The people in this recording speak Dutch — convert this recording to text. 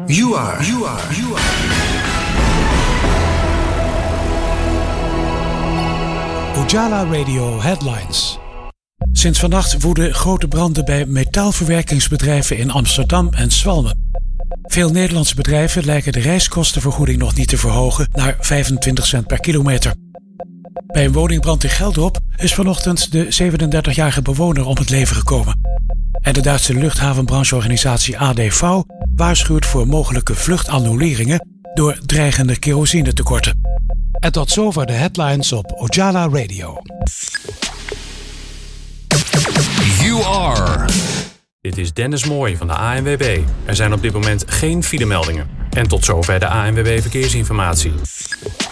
You are. Ujala Radio Headlines. Sinds vannacht woeden grote branden bij metaalverwerkingsbedrijven in Amsterdam en Zwalmen. Veel Nederlandse bedrijven lijken de reiskostenvergoeding nog niet te verhogen naar 25 cent per kilometer. Bij een woningbrand in Geldrop is vanochtend de 37-jarige bewoner om het leven gekomen. En de Duitse luchthavenbrancheorganisatie ADV waarschuwt voor mogelijke vluchtannuleringen door dreigende kerosinetekorten. En tot zover de headlines op Ujala Radio. You are. Dit is Dennis Mooij van de ANWB. Er zijn op dit moment geen filemeldingen. En tot zover de ANWB Verkeersinformatie.